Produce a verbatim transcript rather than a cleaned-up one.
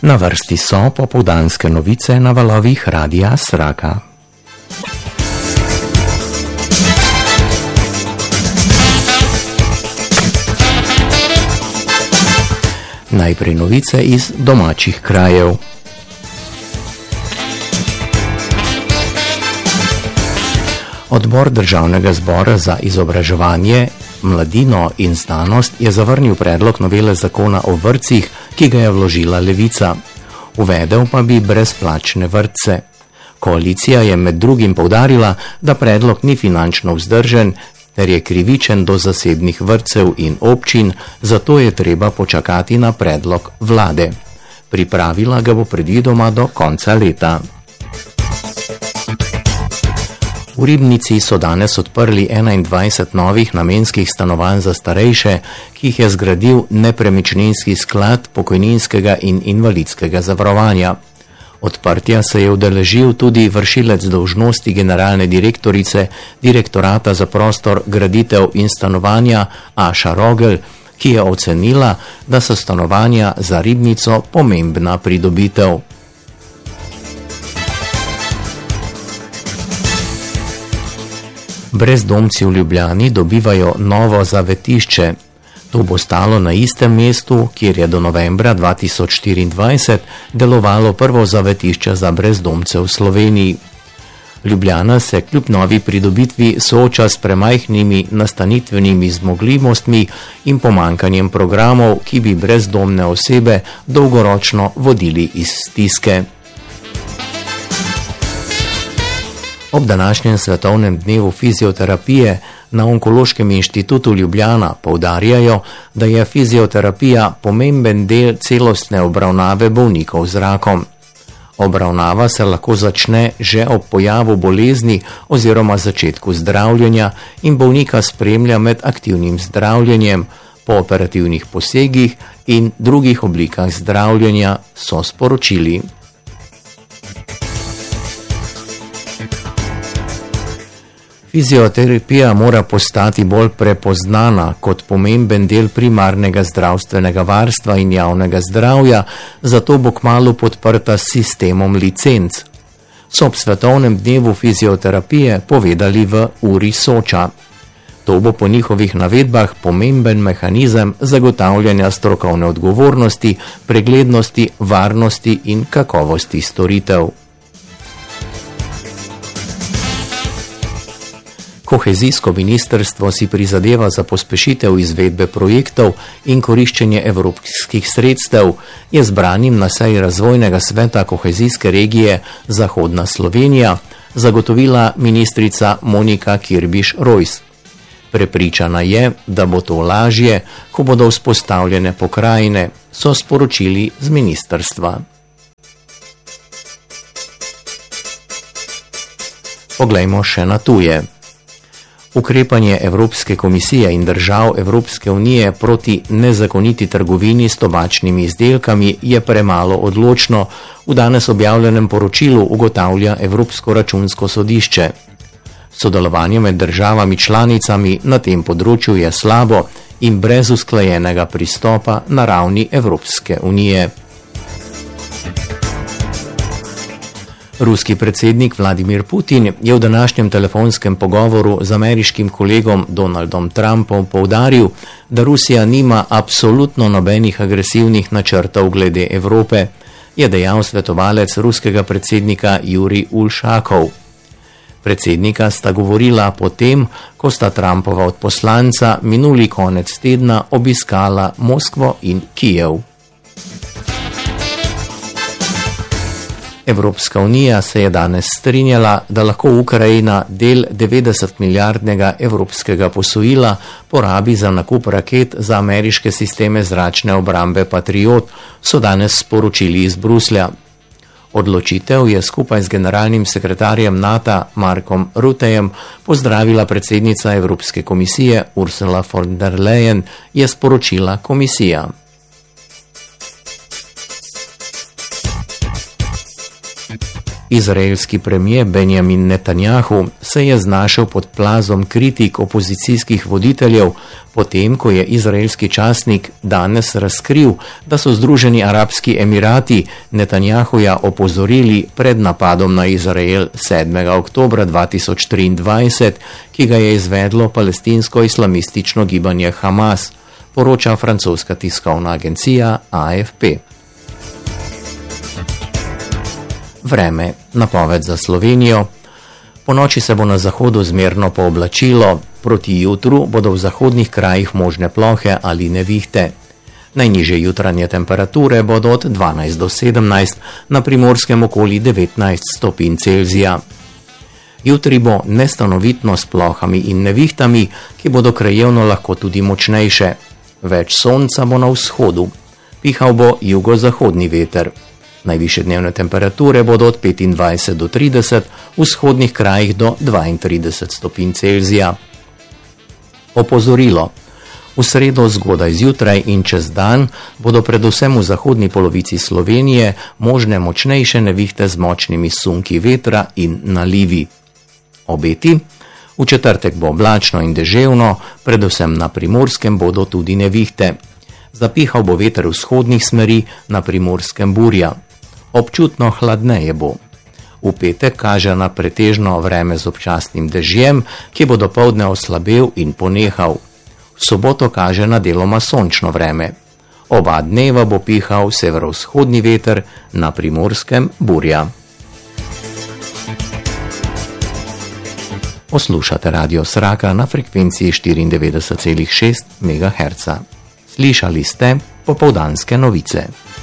Na vrsti so popoldanske novice na valovih Radia Sraka. Najprej novice iz domačih krajev. Odbor Državnega zbora za izobraževanje, mladino in znanost je zavrnil predlog novele zakona o vrtcih, ki ga je vložila Levica. Uvedel pa bi brezplačne vrtce. Koalicija je med drugim poudarila, da predlog ni finančno vzdržen, ter je krivičen do zasebnih vrtcev in občin, zato je treba počakati na predlog vlade. Pripravila ga bo predvidoma do konca leta. V Ribnici so danes odprli enaindvajset novih namenskih stanovanj za starejše, ki jih je zgradil nepremičninski sklad pokojninskega in invalidskega zavarovanja. Odprtja se je udeležil tudi vršilec dolžnosti generalne direktorice Direktorata za prostor, graditev in stanovanja Aša Rogel, ki je ocenila, da so stanovanja za Ribnico pomembna pridobitev. Brezdomci v Ljubljani dobivajo novo zavetišče. To bo stalo na istem mestu, kjer je do novembra dva tisoč štiriindvajset delovalo prvo zavetišče za brezdomce v Sloveniji. Ljubljana se kljub novi pridobitvi sooča s premajhnimi nastanitvenimi zmogljivostmi in pomankanjem programov, ki bi brezdomne osebe dolgoročno vodili iz stiske. Ob današnjem svetovnem dnevu fizioterapije na Onkološkem inštitutu Ljubljana poudarjajo, da je fizioterapija pomemben del celostne obravnave bolnikov z rakom. Obravnava se lahko začne že ob pojavu bolezni oziroma začetku zdravljenja in bolnika spremlja med aktivnim zdravljenjem, po operativnih posegih in drugih oblikah zdravljenja, so sporočili. Fizioterapija mora postati bolj prepoznana kot pomemben del primarnega zdravstvenega varstva in javnega zdravja, zato bo kmalu podprta s sistemom licenc. So ob svetovnem dnevu fizioterapije povedali v Uri Soča. To bo po njihovih navedbah pomemben mehanizem zagotavljanja strokovne odgovornosti, preglednosti, varnosti in kakovosti storitev. Kohezijsko ministrstvo si prizadeva za pospešitev izvedbe projektov in koriščenje evropskih sredstev, je zbranim na seji Razvojnega sveta kohezijske regije Zahodna Slovenija zagotovila ministrica Monika Kirbiš-Rojs. Prepričana je, da bo to lažje, ko bodo vzpostavljene pokrajine, so sporočili z ministrstva. Poglejmo še na tuje. Ukrepanje Evropske komisije in držav Evropske unije proti nezakoniti trgovini s tobačnimi izdelkami je premalo odločno, v danes objavljenem poročilu ugotavlja Evropsko računsko sodišče. Sodelovanje med državami članicami na tem področju je slabo in brez usklajenega pristopa na ravni Evropske unije. Ruski predsednik Vladimir Putin je v današnjem telefonskem pogovoru z ameriškim kolegom Donaldom Trumpom poudaril, da Rusija nima absolutno nobenih agresivnih načrtov glede Evrope, je dejal svetovalec ruskega predsednika Jurij Ulšakov. Predsednika sta govorila potem, ko sta Trumpova odposlanca minuli konec tedna obiskala Moskvo in Kijev. Evropska unija se je danes strinjala, da lahko Ukrajina del devetdeset milijardnega evropskega posojila porabi za nakup raket za ameriške sisteme zračne obrambe Patriot, so danes sporočili iz Bruslja. Odločitev je skupaj z generalnim sekretarjem NATO Markom Ruttejem pozdravila predsednica Evropske komisije Ursula von der Leyen, je sporočila komisija. Izraelski premijer Benjamin Netanjahu se je znašel pod plazom kritik opozicijskih voditeljev, potem ko je izraelski časnik danes razkril, da so Združeni arabski emirati Netanjahuja opozorili pred napadom na Izrael sedmega oktobra dva tisoč triindvajset, ki ga je izvedlo palestinsko-islamistično gibanje Hamas, poroča francoska tiskovna agencija A F P. Vreme, napoved za Slovenijo. Ponoči se bo na zahodu zmerno pooblačilo, proti jutru bodo v zahodnih krajih možne plohe ali nevihte. Najnižje jutranje temperature bodo od dvanajst do sedemnajst, na Primorskem okoli devetnajst stopinj Celzija. Jutri bo nestanovitno s plohami in nevihtami, ki bodo krajevno lahko tudi močnejše. Več sonca bo na vzhodu. Pihal bo jugozahodni veter. Najvišje dnevne temperature bodo od petindvajset do trideset, v vzhodnih krajih do dvaintrideset stopinj Celzija. Opozorilo. V sredo zgodaj zjutraj in čez dan bodo predvsem v zahodni polovici Slovenije možne močnejše nevihte z močnimi sunki vetra in nalivi. Obeti. V četrtek bo oblačno in deževno, predvsem na Primorskem bodo tudi nevihte. Zapihal bo veter vzhodnih smeri, na Primorskem burja. Občutno hladneje bo. V petek kaže na pretežno vreme z občasnim dežjem, ki bo dopoldne oslabel in ponehal. V soboto kaže na deloma sončno vreme. Oba dneva bo pihal severovzhodni veter, na Primorskem burja. Poslušate Radio Sraka na frekvenciji štiriindevetdeset celih šest megaherca. Slišali ste popoldanske novice.